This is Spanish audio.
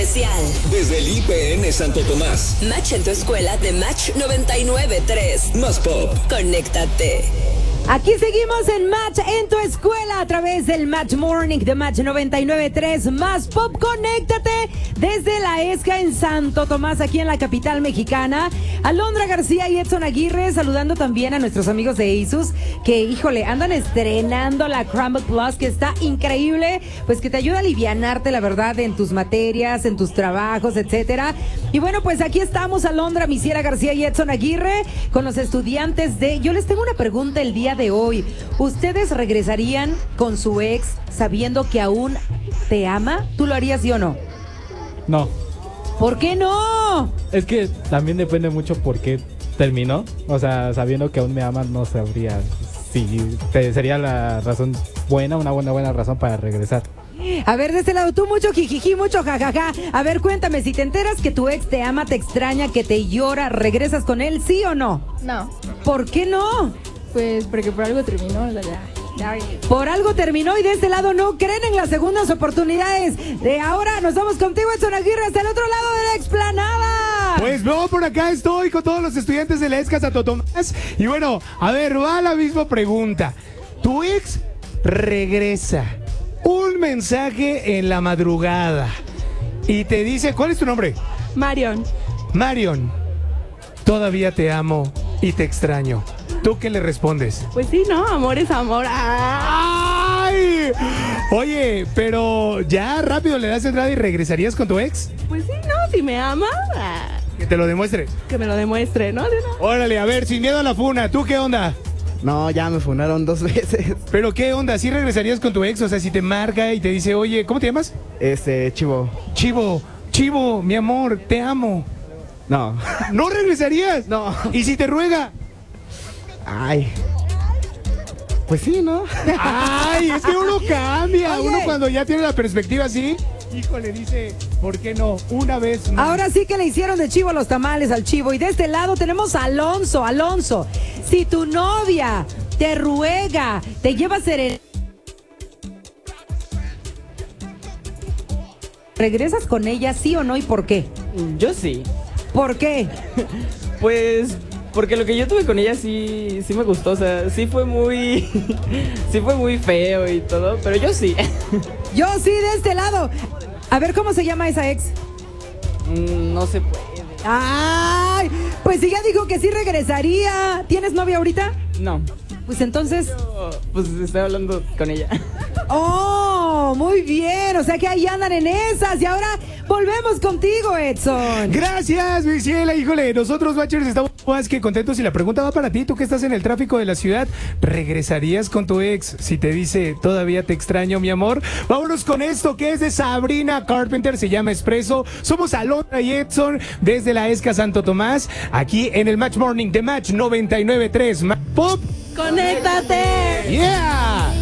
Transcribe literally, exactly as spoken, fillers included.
especial. Desde el I P N Santo Tomás. Match en tu escuela de Match noventa y nueve punto tres. Más pop. Conéctate. Aquí seguimos en Match en tu escuela a través del Match Morning de Match noventa y nueve punto tres. Más pop, conéctate desde la ESCA en Santo Tomás, aquí en la capital mexicana. Alondra García y Edson Aguirre saludando también a nuestros amigos de Asus, que híjole, andan estrenando la Chromebook Plus, que está increíble, pues que te ayuda a alivianarte, la verdad, en tus materias, en tus trabajos, etcétera. Y bueno, pues aquí estamos, Alondra, Misiera García y Edson Aguirre, con los estudiantes de... Yo les tengo una pregunta el día de hoy. ¿Ustedes regresarían con su ex sabiendo que aún te ama? ¿Tú lo harías, sí o no? No. ¿Por qué no? Es que también depende mucho por qué terminó. O sea, sabiendo que aún me ama, no sabría si te, sería la razón buena, una buena, buena razón para regresar. A ver, de este lado, tú mucho jijiji, mucho jajaja. A ver, cuéntame, si te enteras que tu ex te ama, te extraña, que te llora, ¿regresas con él, sí o no? No. ¿Por qué no? Pues porque por algo terminó. La, la, la... Por algo terminó y de este lado no creen en las segundas oportunidades. De ahora nos vamos contigo, Edson Aguirre, hasta el otro lado de la explanada. Pues no, por acá estoy con todos los estudiantes de la ESCA Santo Tomás. Y bueno, a ver, va la misma pregunta. ¿Tu ex regresa un mensaje en la madrugada y te dice, ¿cuál es tu nombre? Marion. Marion, todavía te amo y te extraño? ¿Tú qué le respondes? Pues sí, ¿no? Amor es amor. ¡Ah! ¡Ay! Oye, pero ya rápido le das entrada y regresarías con tu ex. Pues sí, ¿no? Si me ama, ah, Que te lo demuestre. que me lo demuestre, ¿no? ¿De no? Órale, a ver, sin miedo a la funa, ¿tú qué onda? No, ya me funaron dos veces. ¿Pero qué onda? ¿Sí regresarías con tu ex? O sea, si te marca y te dice, oye, ¿cómo te llamas? Este, Chivo. Chivo, Chivo, mi amor, te amo. No. ¿No regresarías? No. ¿Y si te ruega? Ay. Pues sí, ¿no? Ay, es que uno cambia. Oye. Uno cuando ya tiene la perspectiva así, híjole, dice, ¿por qué no? Una vez más. Ahora sí que le hicieron de chivo a los tamales al chivo. Y de este lado tenemos a Alonso. Alonso, si tu novia te ruega, te lleva a ser... ¿Regresas con ella, sí o no, y por qué? Yo sí. ¿Por qué? Pues porque lo que yo tuve con ella sí, sí me gustó, o sea, sí fue muy, sí fue muy feo y todo, pero yo sí. Yo sí, de este lado. A ver, ¿cómo se llama esa ex? Mm, No se puede. Ay, pues si ya dijo que sí regresaría. ¿Tienes novia ahorita? No. Pues entonces... Yo, pues estoy hablando con ella. Oh, muy bien, o sea que ahí andan en esas. Y ahora volvemos contigo, Edson. Gracias, mi ciela, híjole, nosotros, Bachers, estamos más que contentos y la pregunta va para ti, tú que estás en el tráfico de la ciudad, ¿regresarías con tu ex si te dice, todavía te extraño, mi amor? Vámonos con esto que es de Sabrina Carpenter, se llama Expreso. Somos Alondra y Edson desde la ESCA Santo Tomás, aquí en el Match Morning de Match noventa y nueve punto tres. Pop, ¡Conéctate! yeah.